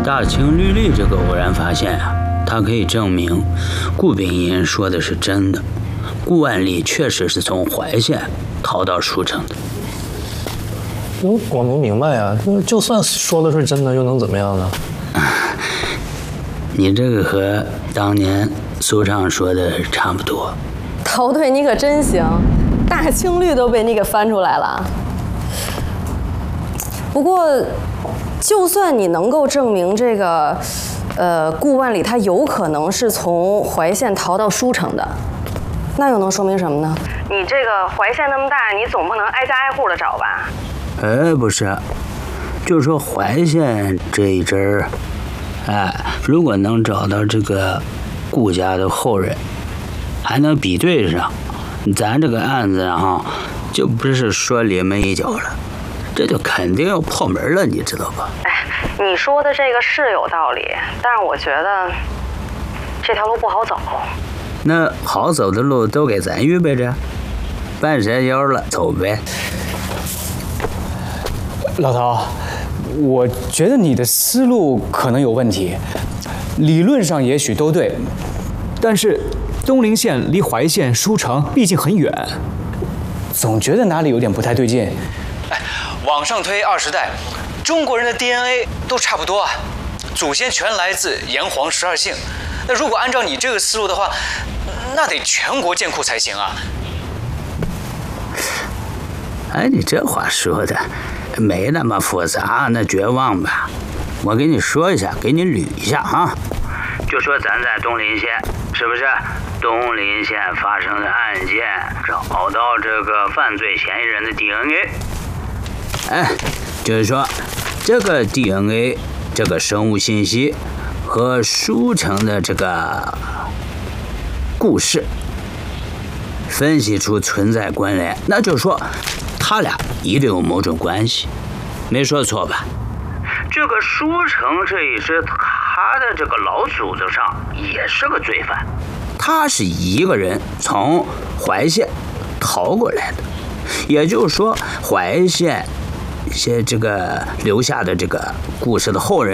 大清律例这个偶然发现啊，它可以证明顾秉寅说的是真的，顾万里确实是从怀县逃到舒城的。 我没明白呀，就算说的是真的，又能怎么样呢？ 你这个和当年苏畅说的差不多。 陶队，你可真行，大清律都被你给翻出来了。不过，就算你能够证明这个，顾万里他有可能是从怀县逃到舒城的，那又能说明什么呢？你这个怀县那么大，你总不能挨家挨户的找吧？ 不是，就说怀县这一支儿，如果能找到这个顾家的后人，还能比对上，咱这个案子哈，就不是说临门一脚了，这就肯定要破门了，你知道吧？ 你说的这个是有道理，但是我觉得这条路不好走。 那好走的路都给咱预备着，半山腰了，走呗。 老陶，我觉得你的思路可能有问题，理论上也许都对，但是东陵县离怀县、舒城毕竟很远，总觉得哪里有点不太对劲。往上推20代，中国人的 DNA 都差不多啊，祖先全来自炎黄12姓。那如果按照你这个思路的话，那得全国建库才行啊。 你这话说的没那么复杂，那绝望吧。我给你说一下，给你捋一下啊。就说咱在东陵县，是不是？东陵县发生的案件，找到这个犯罪嫌疑人的 DNA。就是说，这个 DNA 这个生物信息和舒城的这个故事分析出存在关联，那就是说他俩一定有某种关系，没说错吧？这个舒城这一支，他的这个老祖宗上也是个罪犯，他是一个人从怀县逃过来的，也就是说怀县这个留下的这个故事的后人